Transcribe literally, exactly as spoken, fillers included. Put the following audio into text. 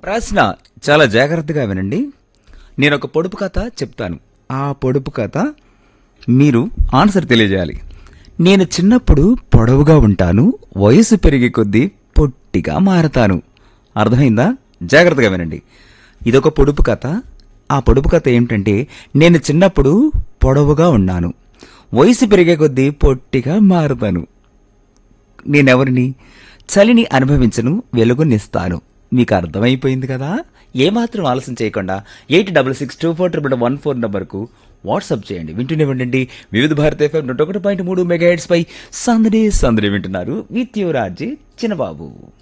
ప్రశ్న చాలా జాగ్రత్తగా వినండి. నేను ఒక పొడుపు కథ చెప్తాను. ఆ పొడుపు కథ మీరు ఆన్సర్ తెలియజేయాలి. నేను చిన్నప్పుడు పొడవుగా ఉంటాను, వయసు పెరిగే కొద్దీ పొట్టిగా మారతాను. అర్థమైందా? జాగ్రత్తగా వినండి. ఇదొక పొడుపు కథ. ఆ పొడుపు కథ ఏమిటంటే, నేను చిన్నప్పుడు పొడవుగా ఉన్నాను, వయసు పెరిగే కొద్దీ పొట్టిగా మారుతాను. నేనెవరిని? చలిని అనుభవించను, వెలుగునిస్తాను. మీకు అర్థమైపోయింది కదా? ఏమాత్రం ఆలస్యం చేయకుండా eight double six two four triple one four నంబర్కు వాట్సాప్ చేయండి. వింటూనే ఉండండి వివిధ భారత ఎఫ్ఎం నూట ఒకటి పాయింట్ మూడు మెగా హెడ్స్ పై సందడి సందడి వింటున్నారు విత్ యువర్ ఆర్జే చిన్నబాబు.